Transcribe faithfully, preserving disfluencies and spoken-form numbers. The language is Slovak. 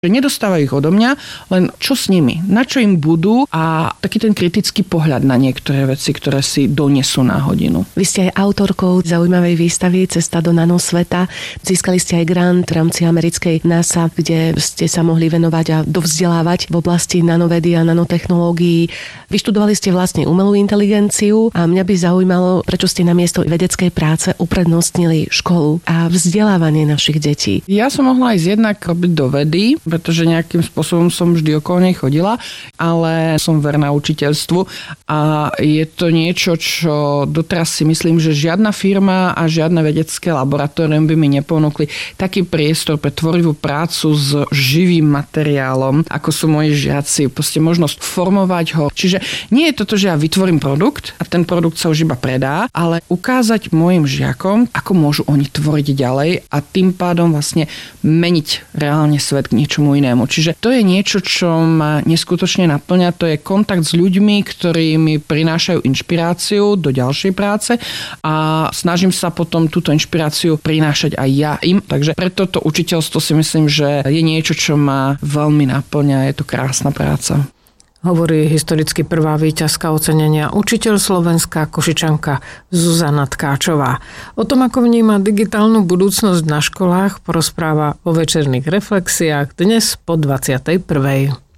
Nedostávajú ich odo mňa, len čo s nimi, na čo im budú a taký ten kritický pohľad na niektoré veci, ktoré si donesú na hodinu. Vy ste aj autorkou zaujímavej výstavy Cesta do nanosveta. Získali ste aj grant v rámci americkej NASA, kde ste sa mohli venovať a dovzdelávať v oblasti nanovedy a nanotechnológií. Vyštudovali ste vlastne umelú inteligenciu a mňa by zaujímalo, prečo ste namiesto vedeckej práce uprednostnili školu a vzdelávanie našich detí. Ja som mohla ísť jednak robiť do vedy, pretože nejakým spôsobom som vždy okolo nej chodila, ale som verná učiteľstvu a je to niečo, čo doteraz si myslím, že žiadna firma a žiadne vedecké laboratórium by mi neponúkli taký priestor pre tvorivú prácu s živým materiálom, ako sú moji žiaci, proste možnosť formovať ho. Čiže nie je toto, že ja vytvorím produkt a ten produkt sa už iba predá, ale ukázať mojim žiakom, ako môžu oni tvoriť ďalej a tým pádom vlastne meniť reálne svet k niečomu inému. Čiže to je niečo, čo ma neskutočne naplňa, to je kontakt s ľuďmi, ktorí mi prinášajú inšpiráciu do ďalšej práce a snažím sa potom túto inšpiráciu prinášať aj ja im. Takže preto to učiteľstvo si myslím, že je niečo, čo ma veľmi naplňa, je to krásna práca. Hovorí historicky prvá víťazka ocenenia učiteľ Slovenska, Košičanka Zuzana Tkáčová. O tom, ako vníma digitálnu budúcnosť na školách, porozpráva o večerných reflexiách dnes po dvadsiatej prvej